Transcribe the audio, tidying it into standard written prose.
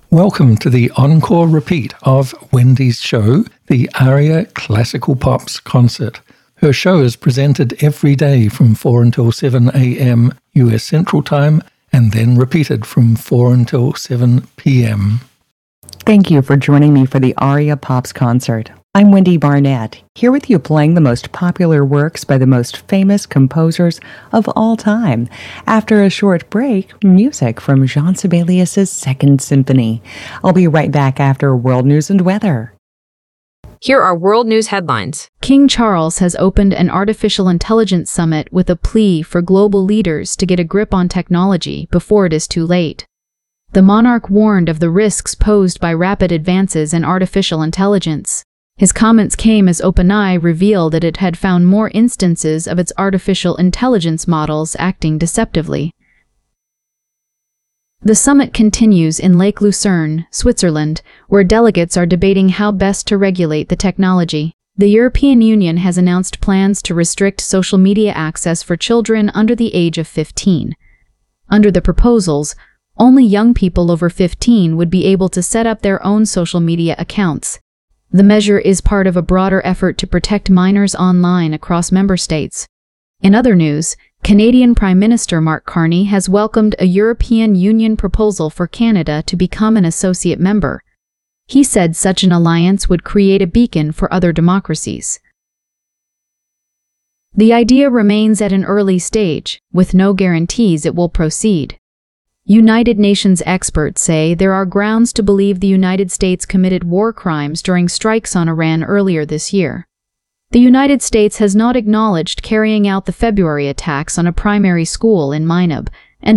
Welcome to the encore repeat of Wendy's show, the ARIA Classical Pops Concert. Her show is presented every day from 4 until 7 a.m. US Central Time and then repeated from 4 until 7 p.m. Thank you for joining me for the ARIA Pops Concert. I'm Wendy Barnett, here with you playing the most popular works by the most famous composers of all time. After a short break, music from Jean Sibelius' Second Symphony. I'll be right back after world news and weather. Here are world news headlines. King Charles has opened an artificial intelligence summit with a plea for global leaders to get a grip on technology before it is too late. The monarch warned of the risks posed by rapid advances in artificial intelligence. His comments came as OpenAI revealed that it had found more instances of its artificial intelligence models acting deceptively. The summit continues in Lake Lucerne, Switzerland, where delegates are debating how best to regulate the technology. The European Union has announced plans to restrict social media access for children under the age of 15. Under the proposals, only young people over 15 would be able to set up their own social media accounts. The measure is part of a broader effort to protect minors online across member states. In other news, Canadian Prime Minister Mark Carney has welcomed a European Union proposal for Canada to become an associate member. He said such an alliance would create a beacon for other democracies. The idea remains at an early stage, with no guarantees it will proceed. United Nations experts say there are grounds to believe the United States committed war crimes during strikes on Iran earlier this year. The United States has not acknowledged carrying out the February attacks on a primary school in Minab,